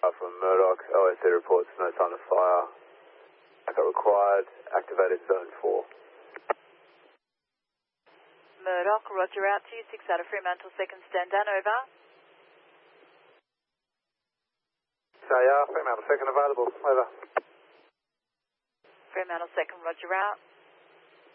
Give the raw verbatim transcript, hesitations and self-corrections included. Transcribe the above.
From Murdoch, O S C reports no sign of fire. Backup required, activated zone four. Murdoch, roger out to you, six out of Fremantle, second stand down, over. Say, uh, Fremantle second available, over. Fremantle second, roger out.